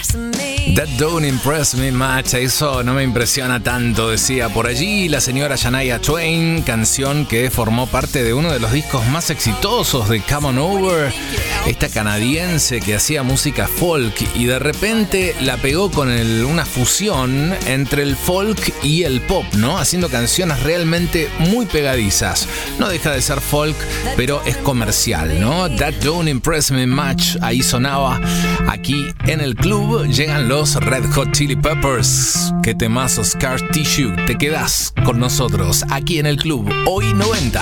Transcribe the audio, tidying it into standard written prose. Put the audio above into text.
That don't impress me much. Eso no me impresiona tanto, decía por allí la señora Shania Twain, canción que formó parte de uno de los discos más exitosos de Come On Over, esta canadiense que hacía música folk y de repente la pegó con una fusión entre el folk y el pop, ¿no? Haciendo canciones realmente muy pegadizas. No deja de ser folk, pero es comercial, ¿no? That don't impress me much. Ahí sonaba. Aquí en el club llegan los Red Hot Chili Peppers. Qué temazo, Scar Tissue. Te quedas con nosotros aquí en el club. Hoy 90.